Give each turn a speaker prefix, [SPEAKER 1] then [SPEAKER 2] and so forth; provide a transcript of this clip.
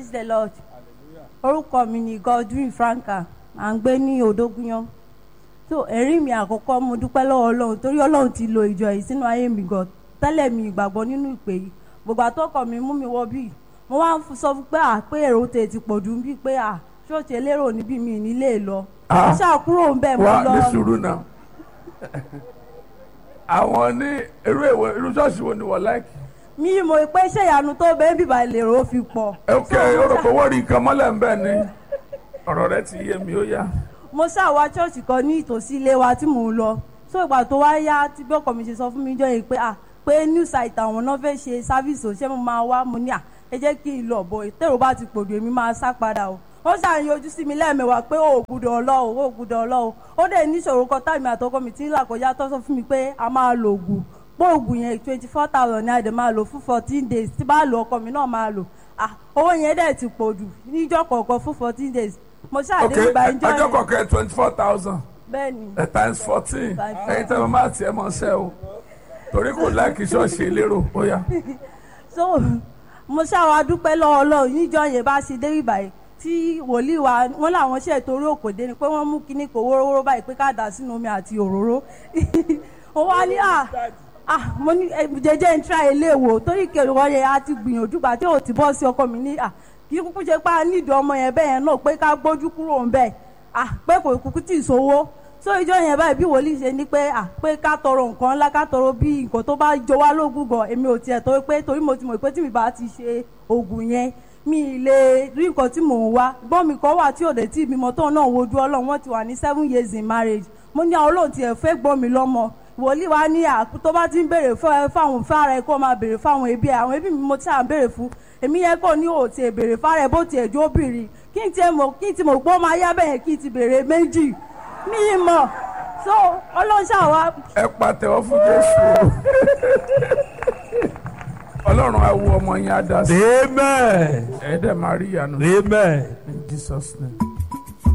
[SPEAKER 1] Praise the Lord. Orúkọ mi ni Godwin Franka, à ń gbé ní Odógúnyán. So ẹ̀rí mi àkọ́kọ́ mo dúpẹ́ lọ́wọ́ Ọlọ́run torí Ọlọ́run ti lo ìjọ yìí sínú ayé mi gan. Tẹ́lẹ̀ mi ìgbàgbọ́ nínú ìpè yìí. Gbogbo àtọ́kọ̀ mi mú mi wọ bíi. Mo wá ń sọ pé pé èrò tè ti pọ̀ jù bí pé ṣọ́ọ̀ṣì elérò níbí mi nílé lọ. Mo ṣàkúrò ń bẹ̀ mo lọ.
[SPEAKER 2] Wà ní sùúrù náà. Àwọn ní irú ṣọ́ọ̀ṣì wo ni wọ́n láìkì?
[SPEAKER 1] Mi mọ̀ pé ṣé ìyanu tó bẹ́ẹ̀ bíbá ìlérò fi pọ̀.
[SPEAKER 2] Ok, orúkọ wọ́n rí nǹkan mọ́lẹ̀ ń bẹ̀ ni ọ̀rọ̀ rẹ ti yé mi ó yá.
[SPEAKER 1] Mo ṣàwá ṣọ́ọ̀ṣì kan ní ìtòsí ilé wa tí mò ń lọ. So ìgbà tó wá yá tí bí ọkọ mi ṣe sọ fún mi jọ yìí pé new site àwọn náà fẹ́ ṣe sáfíìsì òṣìṣẹ́ mo máa wá mo ní ẹ jẹ́ kí n lọ bọ̀ ìtẹ̀rù bá ti pòdù èmi máa sá padà o. Ó ṣàyàn ojú sí mi lẹ́ẹ̀mẹwàá pé ó gbúdọ̀ ọlọ́ọ̀ ó dẹ̀ níṣòro kan táìmì àtọkọ mi ti ń là kọjá tó sọ fún mi pé a máa lo ògùn pé ògùn yẹn 24,000 ní àdè máa lò fún 14 days tí bá lo ọkọ mi náà máa lò owó yẹn dẹ̀ ti pọ̀ jù níjọ́ kọ̀ọ̀kan fún 14 days mo ṣàdé ìgbà ìjọ yẹn.
[SPEAKER 2] ọjọ́ kọ̀ọ̀kan 24,000
[SPEAKER 1] bẹ́ẹ̀ni
[SPEAKER 2] times 14 ẹ̀yin tẹ́ mo máa tiẹ̀ mọ́ ṣẹ́ o torí kò láìkí ṣọ́ọ̀ṣì elérò ó yá.
[SPEAKER 1] So mo ṣàwá dúpẹ́ lọ́wọ́ Ọlọ́run níjọ́ yẹn bá ṣe dé ìbàyẹn tí wòlíì wa wọn làwọn ṣe torí òkòdé ni pé wọ́n mú kíní kò wórówóró báyìí pé ká dà sínú omi àti òróró ó wá ní mo ní jẹjẹ ń tra ilé wò torí kèrò yẹn a ti gbìyànjú gbà tí ò ti bọ́ sí ọkọ mi ní kí kúkú ṣe pé a nídìí ọmọ yẹn bẹ́ẹ̀ yẹn náà pé ká gbójú kúrò ń bẹ̀ pé kò kúkú tì í sówó so ìjọ yẹn báyìí bí wòlíì ṣe ní pé pé ká tọrọ nǹkan ńlá ká tọrọ bí nǹkan tó bá jọ wá lógún gan èmi ò tiẹ̀ torí mo ti mọ̀ pé tí mi bá ti ṣe oògùn yẹn mi lè rí nǹkan tí mò ń wá gbọ́n mi kan wà tí ò dé tí ìbímọ tóun náà wojú Ọlọ́run wọ́n ti wà ní 7 years in marriage mo ní àwọn Ọlọ́run tiẹ̀ fẹ́ gbọ́n mi lọ́mọ wòlíì wa ní tó bá ti ń béèrè fáwọn fára ẹ kó máa béèrè fáwọn ẹbí ẹ àwọn ẹbí mi mo ti à ń béèrè fún èmi yẹn kò ní òtí ẹ béèrè fára ẹ bó tiẹ̀ jó bìrì kí n ti mọ̀ pé ó máa yá bẹ́yẹn kí n ti béèrè méjì mi mọ̀ so Ọlọ́run ṣàwá.
[SPEAKER 2] Ẹ pàtẹ́wọ́ fún Jésù Ọlọ́run á wo ọmọ yẹn á dá sí.
[SPEAKER 3] Amen.
[SPEAKER 2] Ẹ dẹ̀ máa rí ìyanu.
[SPEAKER 3] Amen.
[SPEAKER 2] In Jesus' name.